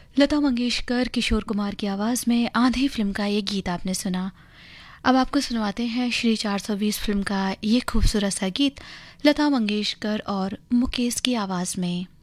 लता मंगेशकर, किशोर कुमार की आवाज़ में आंधी फिल्म का ये गीत आपने सुना। अब आपको सुनवाते हैं श्री 420 फिल्म का ये खूबसूरत सा गीत लता मंगेशकर और मुकेश की आवाज़ में।